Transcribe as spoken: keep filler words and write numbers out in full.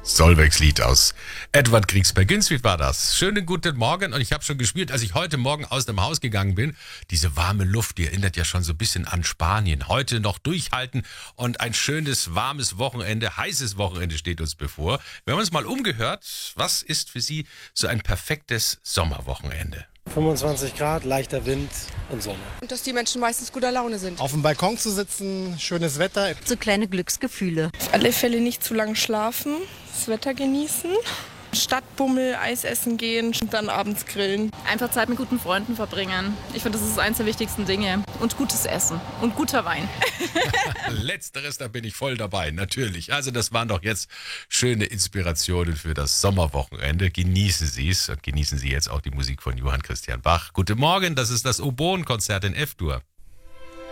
Solveig Lied aus Edward Grigsby Günzwit war das. Schönen guten Morgen und ich habe schon gespielt, als ich heute Morgen aus dem Haus gegangen bin. Diese warme Luft, die erinnert ja schon so ein bisschen an Spanien. Heute noch durchhalten und ein schönes, warmes Wochenende, heißes Wochenende steht uns bevor. Wir haben uns mal umgehört, was ist für Sie so ein perfektes Sommerwochenende? fünfundzwanzig Grad, leichter Wind und Sonne. Und dass die Menschen meistens guter Laune sind. Auf dem Balkon zu sitzen, schönes Wetter. So kleine Glücksgefühle. Auf alle Fälle nicht zu lange schlafen, das Wetter genießen, Stadtbummel, Eis essen gehen und dann abends grillen. Einfach Zeit mit guten Freunden verbringen. Ich finde, das ist eines der wichtigsten Dinge. Und gutes Essen und guter Wein. Letzteres, da bin ich voll dabei, natürlich. Also das waren doch jetzt schöne Inspirationen für das Sommerwochenende. Genießen Sie es und genießen Sie jetzt auch die Musik von Johann Christian Bach. Guten Morgen, das ist das Oboen-Konzert in F-Dur.